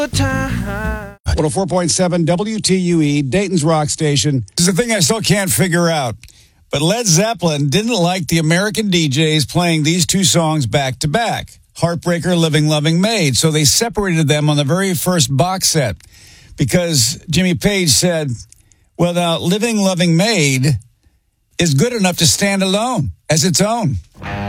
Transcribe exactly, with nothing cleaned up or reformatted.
one oh four point seven W T U E, Dayton's rock station. This is the thing I still can't figure out. But Led Zeppelin didn't like the American D Js playing these two songs back to back, Heartbreaker, Living Loving Maid. So they separated them on the very first box set because Jimmy Page said, well, now, Living Loving Maid is good enough to stand alone as its own.